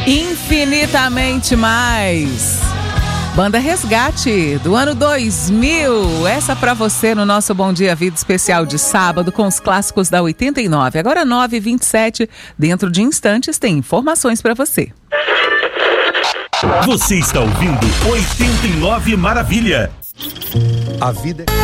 Infinitamente Mais. Banda Resgate, do ano 2000. Essa pra você no nosso Bom Dia Vida especial de sábado com os clássicos da 89. Agora 9h27. Dentro de instantes tem informações pra você. Você está ouvindo 89 Maravilha. A vida